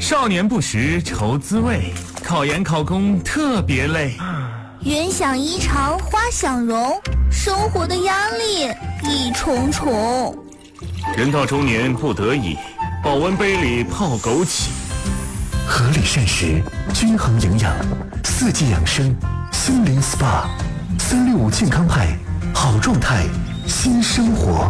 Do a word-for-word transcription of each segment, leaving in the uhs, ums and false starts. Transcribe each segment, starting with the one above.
少年不识愁滋味，考研考公特别累。 云想衣裳花想容，生活的压力一重重。 人到中年不得已，保温杯里泡枸杞。 合理膳食，均衡营养，四季养生，心灵 S P A， 三六五健康派，好状态，新生活。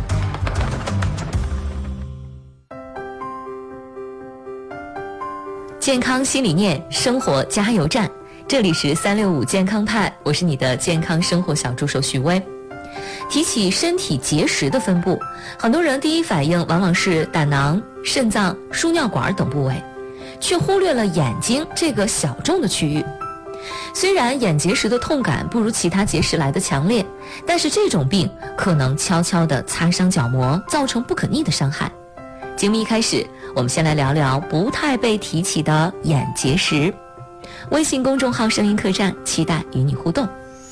健康新理念，生活加油站。这里是三六五健康派，我是你的健康生活小助手许巍。提起身体结石的分布，很多人第一反应往往是胆囊、肾脏、输尿管等部位，却忽略了眼睛这个小众的区域。虽然眼结石的痛感不如其他结石来的强烈，但是这种病可能悄悄地擦伤角膜，造成不可逆的伤害。节目一开始，我们先来聊聊不太被提起的眼结石。微信公众号声音客栈，期待与你互动。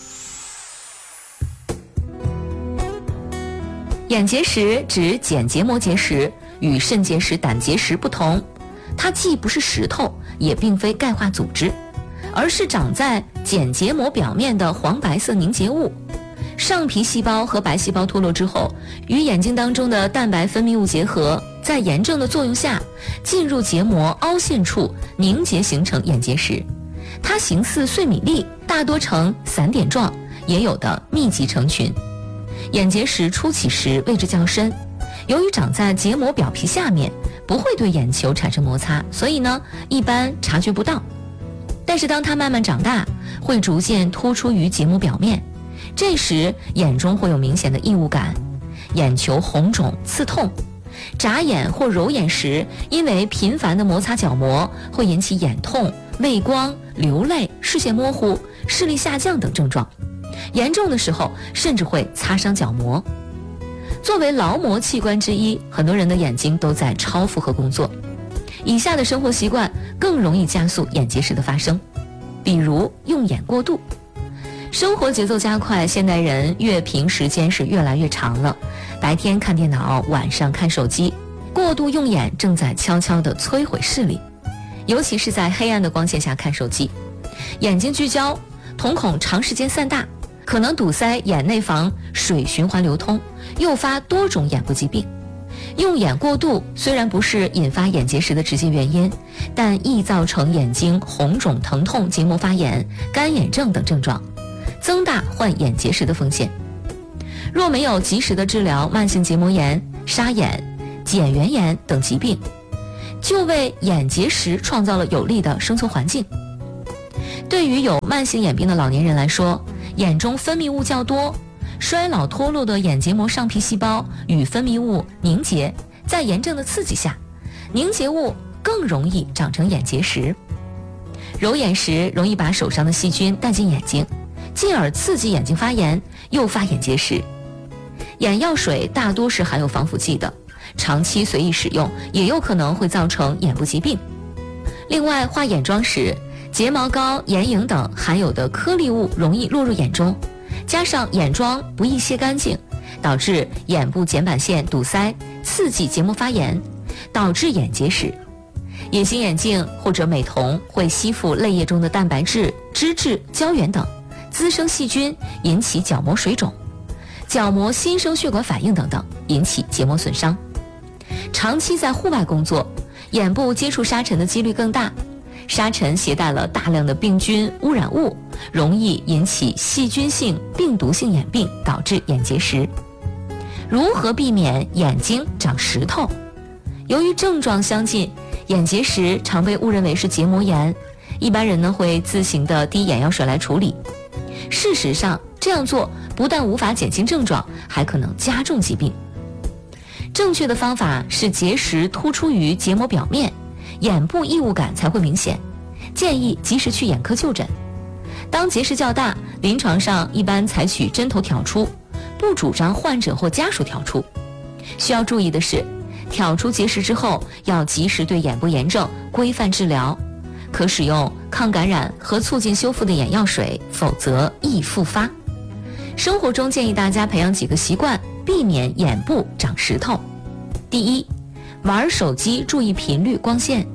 眼结石指睑结膜结石，与肾结石、胆结石不同，它既不是石头，也并非钙化组织，而是长在睑结膜表面的黄白色凝结物。上皮细胞和白细胞脱落之后，与眼睛当中的蛋白分泌物结合，在炎症的作用下进入结膜凹陷处凝结，形成眼结石。它形似碎米粒，大多呈散点状，也有的密集成群。眼结石初起时位置较深，由于长在结膜表皮下面，不会对眼球产生摩擦，所以呢一般察觉不到。但是当它慢慢长大，会逐渐突出于结膜表面，这时眼中会有明显的异物感，眼球红肿刺痛。眨眼或揉眼时，因为频繁的摩擦角膜，会引起眼痛、畏光、流泪、视线模糊、视力下降等症状。严重的时候甚至会擦伤角膜。作为劳模器官之一，很多人的眼睛都在超负荷工作。以下的生活习惯更容易加速眼结石的发生，比如用眼过度。生活节奏加快，现代人阅屏时间是越来越长了，白天看电脑，晚上看手机，过度用眼正在悄悄地摧毁视力，尤其是在黑暗的光线下看手机，眼睛聚焦，瞳孔长时间散大，可能堵塞眼内房水循环流通，诱发多种眼部疾病。用眼过度虽然不是引发眼结石的直接原因，但易造成眼睛红肿疼痛、结膜发炎、干眼症等症状，增大患眼结石的风险。若没有及时的治疗慢性结膜炎、沙眼、睑缘炎等疾病，就为眼结石创造了有利的生存环境。对于有慢性眼病的老年人来说，眼中分泌物较多，衰老脱落的眼结膜上皮细胞与分泌物凝结，在炎症的刺激下，凝结物更容易长成眼结石。揉眼时容易把手上的细菌带进眼睛，进而刺激眼睛发炎，诱发眼结石。眼药水大多是含有防腐剂的，长期随意使用也有可能会造成眼部疾病。另外，画眼妆时，睫毛膏、眼影等含有的颗粒物容易落入眼中，加上眼妆不易卸干净，导致眼部睑板腺堵塞，刺激结膜发炎，导致眼结石。隐形眼镜或者美瞳会吸附泪液中的蛋白质、脂质、胶原等，滋生细菌，引起角膜水肿，角膜新生血管反应等等，引起结膜损伤。长期在户外工作，眼部接触沙尘的几率更大，沙尘携带了大量的病菌、污染物，容易引起细菌性、病毒性眼病，导致眼结石。如何避免眼睛长石头？由于症状相近，眼结石常被误认为是结膜炎，一般人呢会自行的滴眼药水来处理。事实上，这样做不但无法减轻症状，还可能加重疾病。正确的方法是结石突出于结膜表面，眼部异物感才会明显，建议及时去眼科就诊。当结石较大，临床上一般采取针头挑出，不主张患者或家属挑出。需要注意的是，挑出结石之后要及时对眼部炎症规范治疗，可使用抗感染和促进修复的眼药水，否则易复发。生活中建议大家培养几个习惯，避免眼部长石头。第一，玩手机注意频率、光线。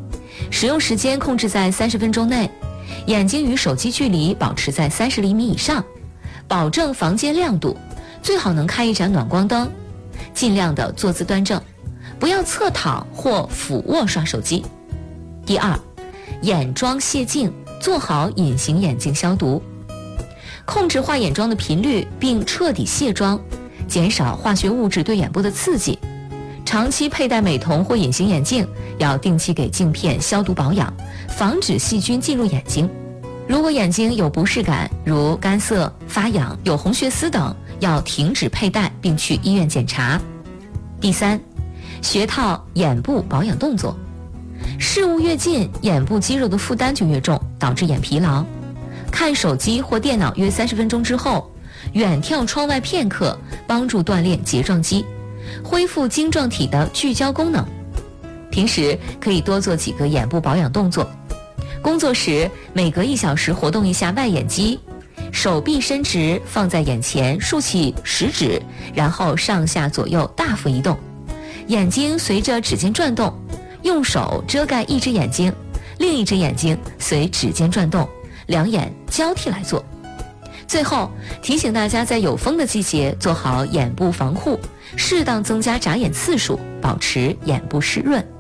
使用时间控制在三十分钟内，眼睛与手机距离保持在三十厘米以上，保证房间亮度，最好能开一盏暖光灯，尽量的坐姿端正，不要侧躺或俯卧刷手机。第二，眼妆卸镜，做好隐形眼镜消毒，控制画眼妆的频率并彻底卸妆，减少化学物质对眼部的刺激。长期佩戴美瞳或隐形眼镜，要定期给镜片消毒保养，防止细菌进入眼睛。如果眼睛有不适感，如干涩、发痒、有红血丝等，要停止佩戴并去医院检查。第三，学套眼部保养动作。事物越近，眼部肌肉的负担就越重，导致眼疲劳。看手机或电脑约三十分钟之后，远眺窗外片刻，帮助锻炼睫状肌，恢复晶状体的聚焦功能。平时可以多做几个眼部保养动作。工作时每隔一小时活动一下外眼肌，手臂伸直放在眼前，竖起食指，然后上下左右大幅移动，眼睛随着指尖转动，用手遮盖一只眼睛，另一只眼睛随指尖转动，两眼交替来做。最后提醒大家，在有风的季节做好眼部防护，适当增加眨眼次数，保持眼部湿润。